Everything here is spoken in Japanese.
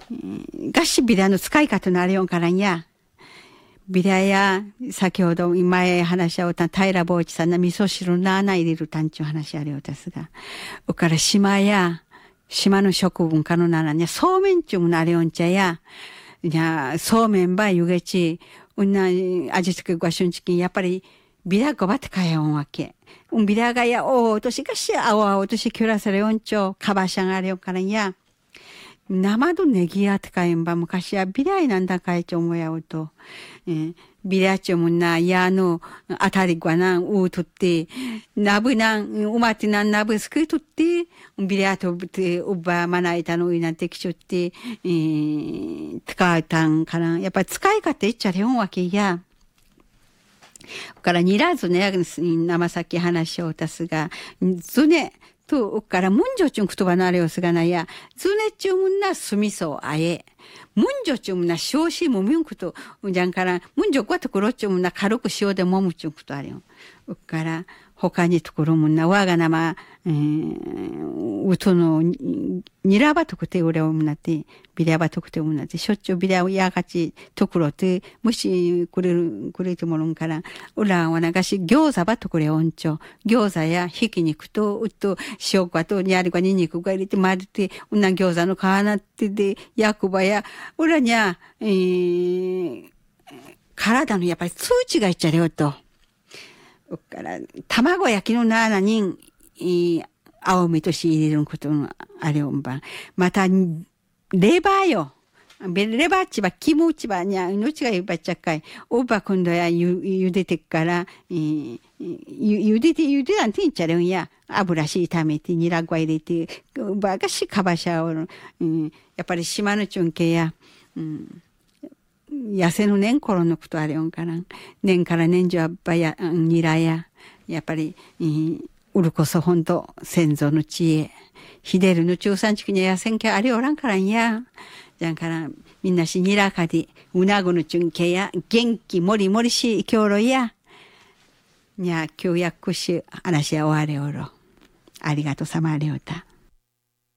がしビラの使い方のあれよんからんや。ビラや、先ほど前話し合うた平坊一さんの味噌汁な入れるたんちゅう話あれよですが。おから島や、島の食文化のならにゃ、そうめんちゅうもなれよんちゃや。いや、そうめんばゆげち、味付けごしゅんちきん、やっぱり、ビラごばってかやんわけ。ビラがや、おとしがし、あわおとしきゅらされよんちょ、かばしゃがあれよからんや。生どネギやってかえんば、昔はビライなんだかいちょ思やうと。ビラチョもな、やの、あたりごなん、うとって、なぶなん、うまてなんなぶすくとって、ビラとぶて、うばまないたのういなんてきちょって、使うたんかな。やっぱり使い方いっちゃれよんわけや。からにらずね、生さき話をたすが、ずね、と、からむんじょちゅんくとばなれよすがなや、ずねちゅんなすみそあえ、むんじょちゅんなしょうしもみんくと、じゃんから、むんじょこわところちゅんな軽く塩でもむちゅんくとあれよ。から、他にところもな、わがなま、うとの、にらばとくてうれをむなって、ビラばとくてうむなって、しょっちゅうビラをやがちところて、もしくれてもろんから、うらはながし餃子ばとくれおんちょ。餃子やひき肉と、塩かと、にありかにんにくが入れて混ぜて、餃子の皮なってで、焼くばや、うらにゃ、体のやっぱり通知がいっちゃれよと。から、卵焼きのなーなに、青みとし入れることのあれおんばん。また、レバーよ。レバーちば、キムチばにゃ、のちがゆばっちゃっかい。おば今度やゆでてっから、ゆでなんて言っちゃれんや。油し炒めて、ニラご入れて、ばがしかばしゃおる。やっぱり島のちゅんけや、痩せの年頃のことあれよんからん。年から年中はばや、ニラや、やっぱり、うるこそほんと先祖の知恵。ひでるの中産地区にやせんけありおらんからんや。じゃんからみんなしにらかで、うなごのちゅんけや、元気もりもりしいきょうろや。にゃ、今日やっくし、話は終われおろ。ありがとうさまあれおた。